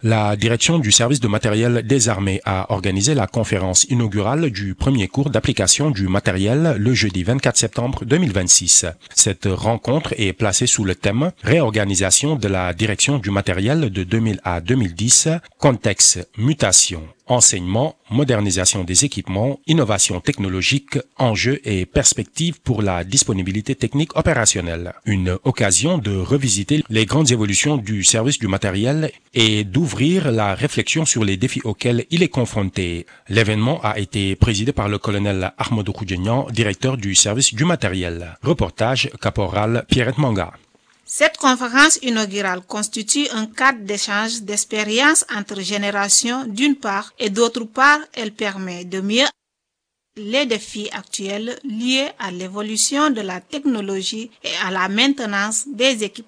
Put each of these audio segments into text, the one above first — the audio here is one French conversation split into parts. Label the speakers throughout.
Speaker 1: La direction du service de matériel des armées a organisé la conférence inaugurale du premier cours d'application du matériel le jeudi 24 septembre 2026. Cette rencontre est placée sous le thème « Réorganisation de la direction du matériel de 2000 à 2010, contexte, mutation, enseignement, modernisation des équipements, innovation technologique, enjeux et perspectives pour la disponibilité technique opérationnelle. Une occasion de revisiter les grandes évolutions du service du matériel et d'ouvrir la réflexion sur les défis auxquels il est confronté. L'événement a été présidé par le colonel Ahmadou Khoudjegnan, directeur du service du matériel. Reportage caporal Pierrette Manga.
Speaker 2: Cette conférence inaugurale constitue un cadre d'échange d'expériences entre générations d'une part et d'autre part, elle permet de mieux les défis actuels liés à l'évolution de la technologie et à la maintenance des équipements.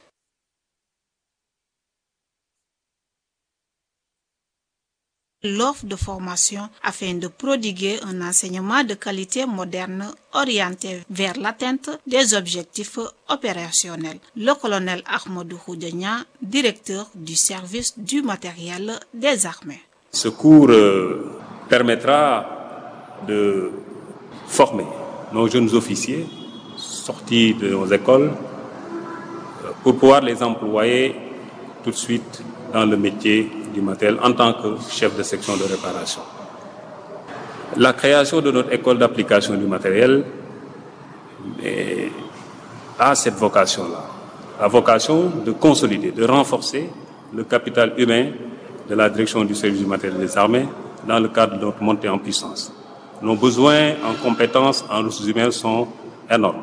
Speaker 2: L'offre de formation afin de prodiguer un enseignement de qualité moderne orienté vers l'atteinte des objectifs opérationnels. Le colonel Ahmadou Khoudjegnan, directeur du service du matériel des armées.
Speaker 3: Ce cours permettra de former nos jeunes officiers sortis de nos écoles pour pouvoir les employer tout de suite dans le métier du matériel en tant que chef de section de réparation. La création de notre école d'application du matériel a cette vocation-là, la vocation de consolider, de renforcer le capital humain de la direction du service du matériel des armées dans le cadre de notre montée en puissance. Nos besoins en compétences en ressources humaines sont énormes.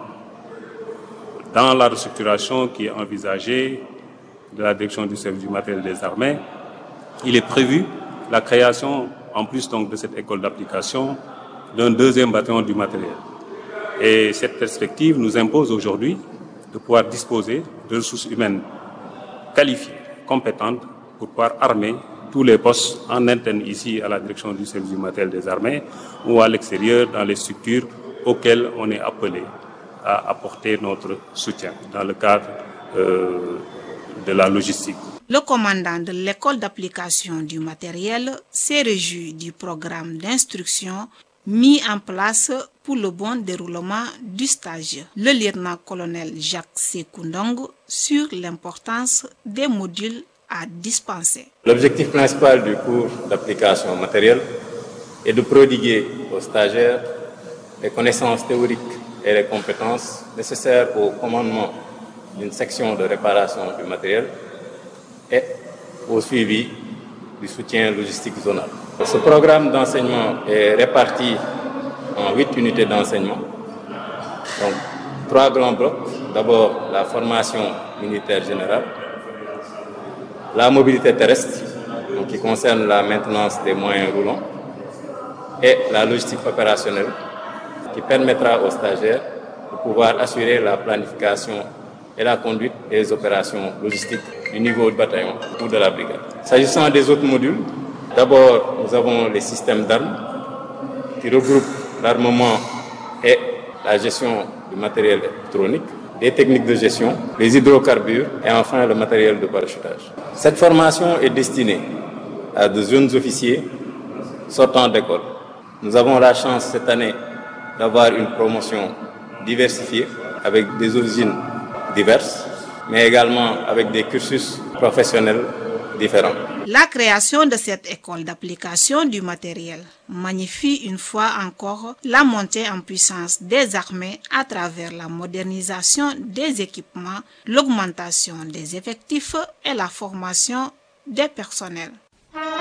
Speaker 3: Dans la restructuration qui est envisagée de la direction du service du matériel des armées, il est prévu la création, en plus donc de cette école d'application, d'un deuxième bataillon du matériel. Et cette perspective nous impose aujourd'hui de pouvoir disposer de ressources humaines qualifiées, compétentes, pour pouvoir armer tous les postes en interne ici à la direction du service du matériel des armées ou à l'extérieur dans les structures auxquelles on est appelé à apporter notre soutien dans le cadre de la logistique.
Speaker 2: Le commandant de l'école d'application du matériel s'est réjoui du programme d'instruction mis en place pour le bon déroulement du stage. Le lieutenant-colonel Jacques Sekundong sur l'importance des modules à dispenser.
Speaker 4: L'objectif principal du cours d'application matériel est de prodiguer aux stagiaires les connaissances théoriques et les compétences nécessaires au commandement d'une section de réparation du matériel et au suivi du soutien logistique zonal. Ce programme d'enseignement est réparti en 8 unités d'enseignement. Donc, 3 grands blocs. D'abord, la formation militaire générale, la mobilité terrestre, donc qui concerne la maintenance des moyens roulants, et la logistique opérationnelle, qui permettra aux stagiaires de pouvoir assurer la planification et la conduite des opérations logistiques du niveau du bataillon ou de la brigade. S'agissant des autres modules, d'abord, nous avons les systèmes d'armes qui regroupent l'armement et la gestion du matériel électronique, les techniques de gestion, les hydrocarbures et enfin le matériel de parachutage. Cette formation est destinée à de jeunes officiers sortant d'école. Nous avons la chance cette année d'avoir une promotion diversifiée avec des origines diverses, mais également avec des cursus professionnels différents.
Speaker 2: La création de cette école d'application du matériel magnifie une fois encore la montée en puissance des armées à travers la modernisation des équipements, l'augmentation des effectifs et la formation des personnels.